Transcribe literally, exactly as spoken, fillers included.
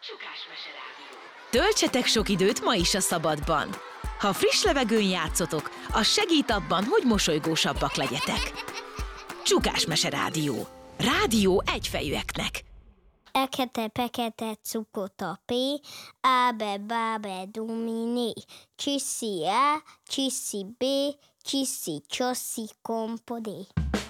Csukásmese Rádió. Töltsetek sok időt ma is a szabadban. Ha friss levegőn játszotok, az segít abban, hogy mosolygósabbak legyetek. Csukásmese Rádió. Rádió egyfejűeknek. Ekete-pekete cukotapé, ábe-bábe dominé, csiszi á, csiszi bé, csiszi csoszi kompodé.